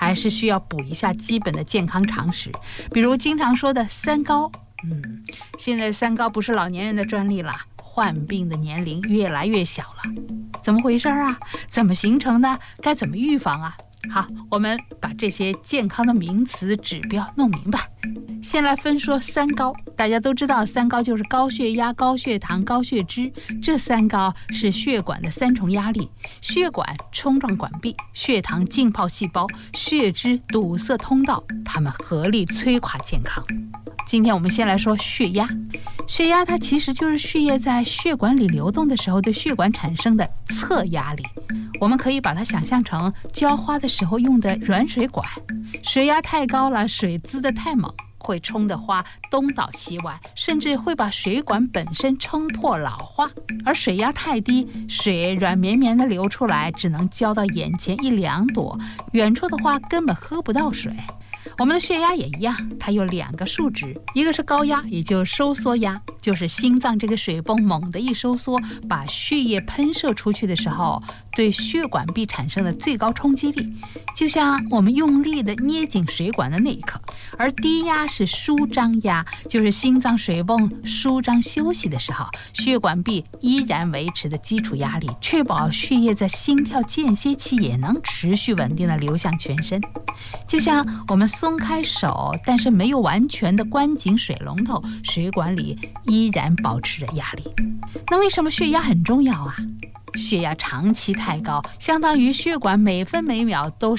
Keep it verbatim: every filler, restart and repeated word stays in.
还是需要补一下基本的健康常识，比如经常说的三高。嗯，现在三高不是老年人的专利了，患病的年龄越来越小了。怎么回事啊？怎么形成的？该怎么预防啊？好，我们把这些健康的名词指标弄明白。先来分说三高，大家都知道三高就是高血压、高血糖、高血脂，这三高是血管的三重压力，血管冲撞管壁，血糖浸泡细胞，血脂堵塞通道，它们合力摧垮健康。今天我们先来说血压。血压它其实就是血液在血管里流动的时候对血管产生的侧压力，我们可以把它想象成浇花的时候用的软水管。水压太高了，水滋得太猛，会冲得花东倒西歪，甚至会把水管本身冲破老化。而水压太低，水软绵绵的流出来，只能浇到眼前一两朵，远处的花根本喝不到水。我们的血压也一样，它有两个数值，一个是高压，也就是收缩压，就是心脏这个水泵猛地一收缩，把血液喷射出去的时候，对血管壁产生的最高冲击力，就像我们用力的捏紧水管的那一刻。而低压是舒张压，就是心脏水泵舒张休息的时候，血管壁依然维持的基础压力，确保血液在心跳间歇期也能持续稳定的流向全身。就像我们松开手，但是没有完全的关紧水龙头，水管里依然保持着压力。那为什么血压很重要啊？血压长期太高，相当于血管每分每秒都